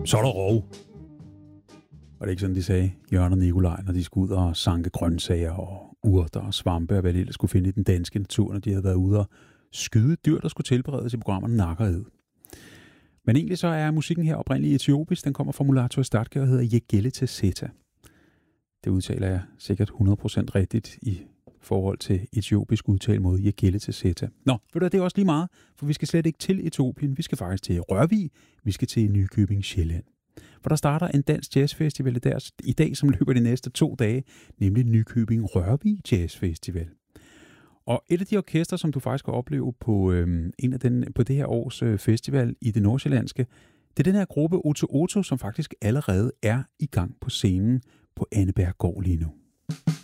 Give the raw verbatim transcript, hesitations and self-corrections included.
Så er der rov. Var det ikke sådan, de sagde, Jørgen og Nikolaj, når de skulle ud og sanke grøntsager og urter og svampe og hvad de ellers skulle finde i den danske natur, når de havde været ude og skyde dyr, der skulle tilberedes i programmerne Nak og Æd. Men egentlig så er musikken her oprindeligt etiopisk. Den kommer fra Mulatu Astatke og hedder Yegele Teseta. Det udtaler jeg sikkert hundrede procent rigtigt i forhold til etiopisk udtale mod Yegele Teseta. Nå, ved du, det er også lige meget, for vi skal slet ikke til Etiopien. Vi skal faktisk til Rørvig. Vi skal til Nykøbing Sjælland. For der starter en dansk jazzfestival der i dag, som løber de næste to dage, nemlig Nykøbing Rørvig Jazz Festival. Og et af de orkester, som du faktisk kan opleve på, øhm, en af den, på det her års øh, festival i det nordsjællandske, det er den her gruppe Otto Otto, som faktisk allerede er i gang på scenen på Anneberg Gård lige nu.